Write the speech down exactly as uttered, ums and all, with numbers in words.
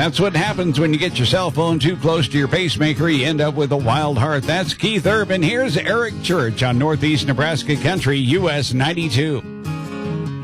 That's what happens when you get your cell phone too close to your pacemaker. You end up with a wild heart. That's Keith Urban. Here's Eric Church on Northeast Nebraska Country, U S ninety-two.